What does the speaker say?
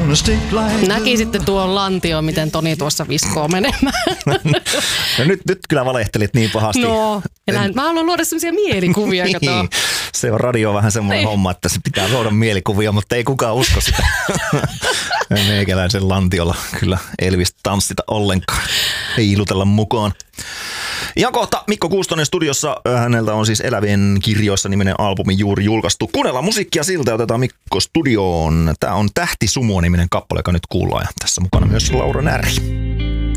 Näkisitte tuon lantio, miten Toni tuossa viskoo menemään. No nyt kyllä valehtelit niin pahasti. No, mä haluan luoda sellaisia mielikuvia, kato. Se on radio vähän semmoinen homma, että se pitää luoda mielikuvia, mutta ei kukaan usko sitä. Meikäläisen lantiolla kyllä Elvis tanssita ollenkaan. Ei ilutella mukaan. Ja kohta Mikko Kuustonen studiossa. Häneltä on siis Elävien kirjoissa -niminen albumi juuri julkaistu. Kuunnellaan musiikkia siltä, otetaan Mikko studioon. Tää on Tähti Sumo -niminen kappale, joka nyt kuullaan. Ja tässä mukana myös Laura Närhi.